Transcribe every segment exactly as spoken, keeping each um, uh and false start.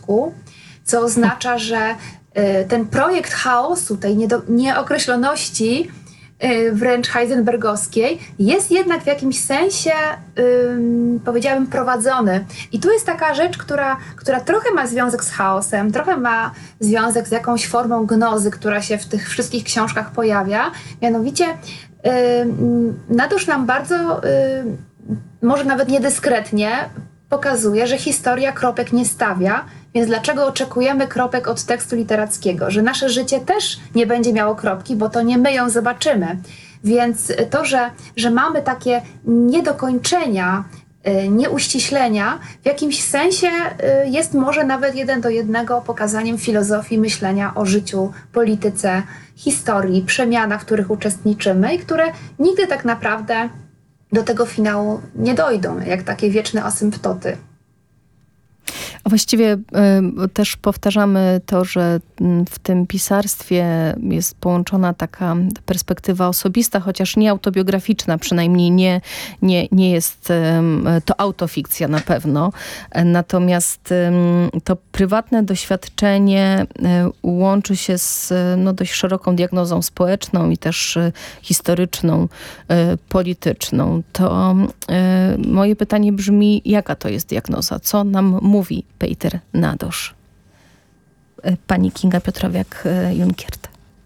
roku, co oznacza, że ten projekt chaosu, tej niedo- nieokreśloności, wręcz heisenbergowskiej, jest jednak w jakimś sensie, ym, powiedziałabym, prowadzony. I tu jest taka rzecz, która, która trochę ma związek z chaosem, trochę ma związek z jakąś formą gnozy, która się w tych wszystkich książkach pojawia. Mianowicie ym, Nadusz nam bardzo, ym, może nawet niedyskretnie, pokazuje, że historia kropek nie stawia, więc dlaczego oczekujemy kropek od tekstu literackiego? Że nasze życie też nie będzie miało kropki, bo to nie my ją zobaczymy. Więc to, że, że mamy takie niedokończenia, nieuściślenia, w jakimś sensie jest może nawet jeden do jednego pokazaniem filozofii myślenia o życiu, polityce, historii, przemianach, w których uczestniczymy i które nigdy tak naprawdę do tego finału nie dojdą, jak takie wieczne asymptoty. A właściwie y, też powtarzamy to, że w tym pisarstwie jest połączona taka perspektywa osobista, chociaż nie autobiograficzna, przynajmniej nie, nie, nie jest y, to autofikcja na pewno. Natomiast y, to prywatne doświadczenie y, łączy się z no, dość szeroką diagnozą społeczną i też y, historyczną, y, polityczną. To y, moje pytanie brzmi, jaka to jest diagnoza? Co nam mówi Peter Nadosz? Pani Kinga Piotrowiak-Junkiert.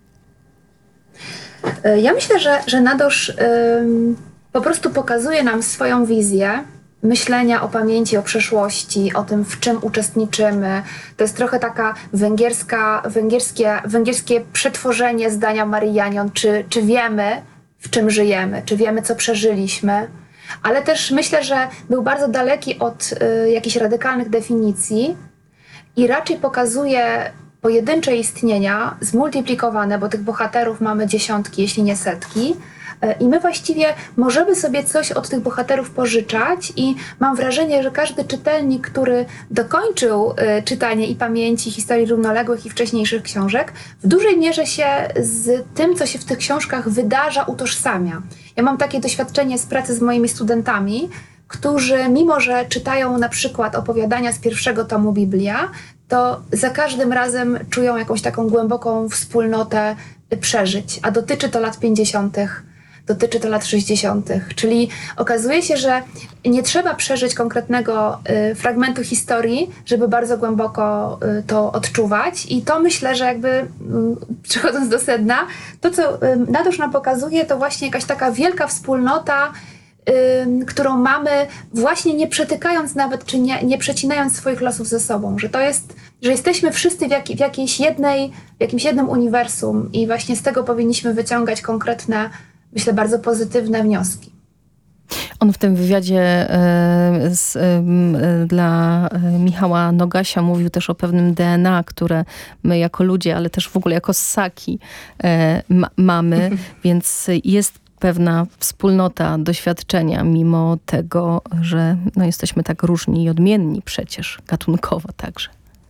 Ja myślę, że, że Nadosz ym, po prostu pokazuje nam swoją wizję myślenia o pamięci, o przeszłości, o tym, w czym uczestniczymy. To jest trochę taka węgierska, węgierskie, węgierskie przetworzenie zdania Marii Janion, czy, czy wiemy, w czym żyjemy, czy wiemy, co przeżyliśmy. Ale też myślę, że był bardzo daleki od y, jakichś radykalnych definicji i raczej pokazuje pojedyncze istnienia zmultiplikowane, bo tych bohaterów mamy dziesiątki, jeśli nie setki. Y, I my właściwie możemy sobie coś od tych bohaterów pożyczać i mam wrażenie, że każdy czytelnik, który dokończył y, czytanie i pamięci historii równoległych i wcześniejszych książek, w dużej mierze się z tym, co się w tych książkach wydarza, utożsamia. Ja mam takie doświadczenie z pracy z moimi studentami, którzy mimo, że czytają na przykład opowiadania z pierwszego tomu Biblia, to za każdym razem czują jakąś taką głęboką wspólnotę przeżyć, a dotyczy to lat pięćdziesiątych, dotyczy to lat sześćdziesiątych. Czyli okazuje się, że nie trzeba przeżyć konkretnego y, fragmentu historii, żeby bardzo głęboko y, to odczuwać. I to myślę, że jakby y, przechodząc do sedna, to co y, Nadosz nam pokazuje, to właśnie jakaś taka wielka wspólnota, y, którą mamy właśnie nie przetykając nawet, czy nie, nie przecinając swoich losów ze sobą. Że to jest, że jesteśmy wszyscy w, jak, w jakiejś jednej, w jakimś jednym uniwersum i właśnie z tego powinniśmy wyciągać konkretne, myślę, bardzo pozytywne wnioski. On w tym wywiadzie y, z, y, dla Michała Nogasia mówił też o pewnym D N A, które my jako ludzie, ale też w ogóle jako ssaki y, ma, mamy, więc jest pewna wspólnota doświadczenia, mimo tego, że no, jesteśmy tak różni i odmienni przecież, gatunkowo także.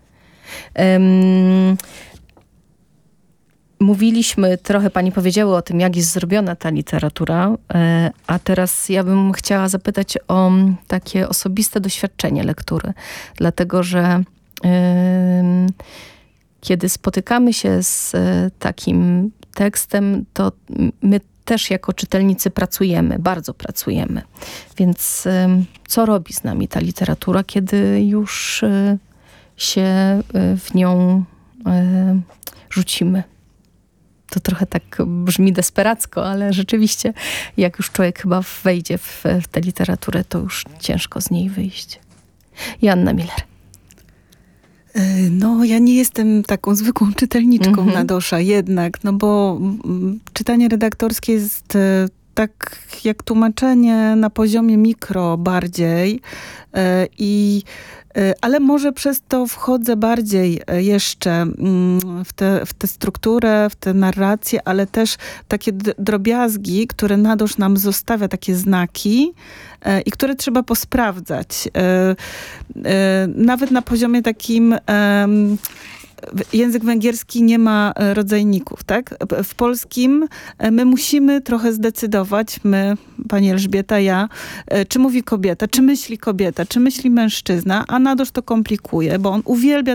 Um, Mówiliśmy trochę, pani powiedziały o tym, jak jest zrobiona ta literatura, a teraz ja bym chciała zapytać o takie osobiste doświadczenie lektury, dlatego że yy, kiedy spotykamy się z takim tekstem, to my też jako czytelnicy pracujemy, bardzo pracujemy. Więc yy, co robi z nami ta literatura, kiedy już yy, się yy, w nią yy, rzucimy? To trochę tak brzmi desperacko, ale rzeczywiście jak już człowiek chyba wejdzie w, w tę literaturę, to już ciężko z niej wyjść. Joanna Miller. No, ja nie jestem taką zwykłą czytelniczką Mhm. Nadosza jednak, no bo czytanie redaktorskie jest tak jak tłumaczenie na poziomie mikro bardziej i ale może przez to wchodzę bardziej jeszcze w tę w tę strukturę, w tę narrację, ale też takie drobiazgi, które Nadosz nam zostawia, takie znaki i które trzeba posprawdzać. Nawet na poziomie takim język węgierski nie ma rodzajników, tak? W polskim my musimy trochę zdecydować, my, pani Elżbieta, ja, czy mówi kobieta, czy myśli kobieta, czy myśli mężczyzna, a Nadosz to komplikuje, bo on uwielbia